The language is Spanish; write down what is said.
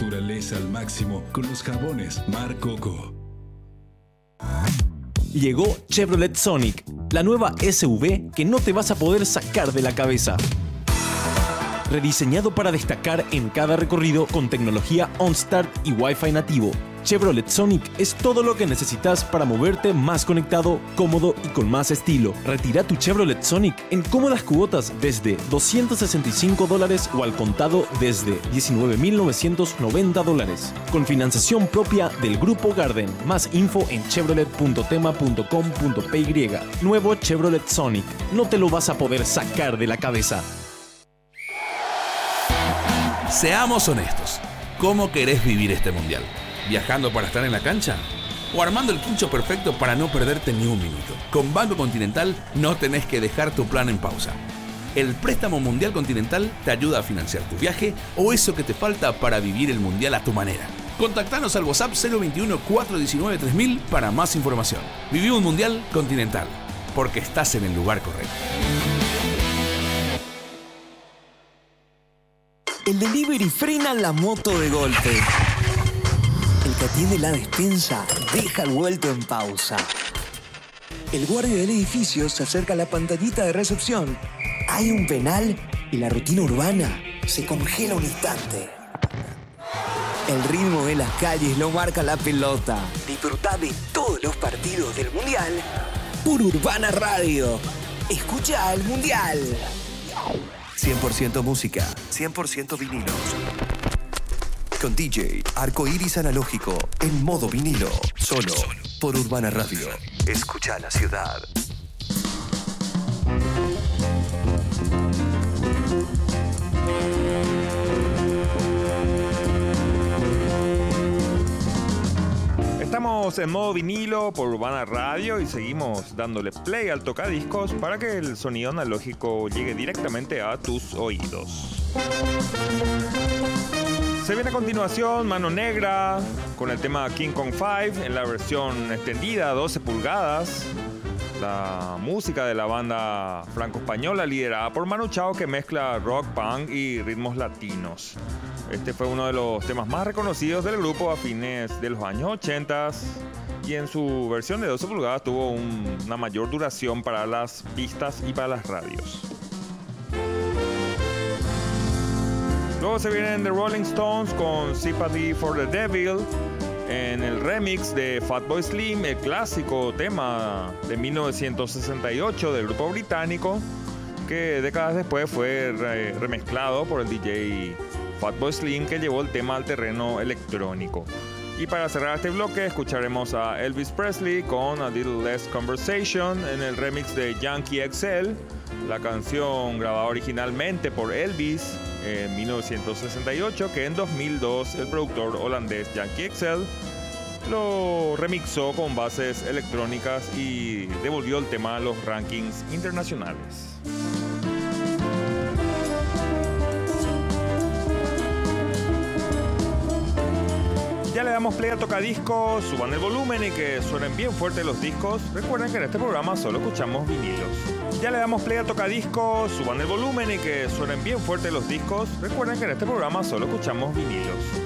naturaleza al máximo con los jabones Mar Coco. Llegó Chevrolet Sonic, la nueva SUV que no te vas a poder sacar de la cabeza. Rediseñado para destacar en cada recorrido con tecnología OnStart y Wi-Fi nativo, Chevrolet Sonic es todo lo que necesitas para moverte más conectado, cómodo y con más estilo. Retira tu Chevrolet Sonic en cómodas cuotas desde $265 o al contado desde $19,990. Con financiación propia del Grupo Garden. Más info en chevrolet.tema.com.py. Nuevo Chevrolet Sonic. No te lo vas a poder sacar de la cabeza. Seamos honestos. ¿Cómo querés vivir este mundial? ¿Viajando para estar en la cancha? ¿O armando el quincho perfecto para no perderte ni un minuto? Con Banco Continental no tenés que dejar tu plan en pausa. El préstamo Mundial Continental te ayuda a financiar tu viaje o eso que te falta para vivir el mundial a tu manera. Contactanos al WhatsApp 021-419-3000 para más información. Viví un Mundial Continental, porque estás en el lugar correcto. El delivery frena la moto de golpe. El que atiende la despensa deja el vuelto en pausa. El guardia del edificio se acerca a la pantallita de recepción. Hay un penal y la rutina urbana se congela un instante. El ritmo de las calles lo marca la pelota. Disfrutá de todos los partidos del Mundial por Urbana Radio. Escucha al Mundial. 100% música, 100% vinilos. Con DJ Arcoiris Analógico en modo vinilo. Solo por Urbana Radio. Escucha la ciudad. Estamos en modo vinilo por Urbana Radio y seguimos dándole play al tocadiscos para que el sonido analógico llegue directamente a tus oídos. Se viene a continuación Mano Negra con el tema King Kong 5 en la versión extendida 12 pulgadas. La música de la banda franco-española liderada por Manu Chao, que mezcla rock, punk y ritmos latinos. Este fue uno de los temas más reconocidos del grupo a fines de los años 80 y en su versión de 12 pulgadas tuvo una mayor duración para las pistas y para las radios. Luego se vienen The Rolling Stones con Sympathy for the Devil en el remix de Fatboy Slim, el clásico tema de 1968 del grupo británico, que décadas después fue remezclado por el DJ Fatboy Slim, que llevó el tema al terreno electrónico. Y para cerrar este bloque escucharemos a Elvis Presley con A Little Less Conversation en el remix de Yankee XL, la canción grabada originalmente por Elvis en 1968, que en 2002 el productor holandés Yankee XL lo remixó con bases electrónicas y devolvió el tema a los rankings internacionales. Ya le damos play a tocadiscos, suban el volumen y que suenen bien fuerte los discos. Recuerden que en este programa solo escuchamos vinilos. Ya le damos play a tocadiscos, suban el volumen y que suenen bien fuerte los discos. Recuerden que en este programa solo escuchamos vinilos.